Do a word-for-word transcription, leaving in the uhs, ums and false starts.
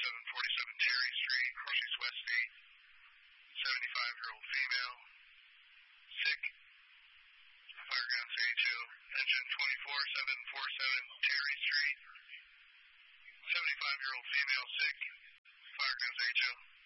seven forty-seven Terry Street, Northeast West State, seventy-five-year-old female, sick, fire ground A two, engine twenty-four seven forty-seven Terry Street, seventy-five-year-old female, sick, fire ground A two.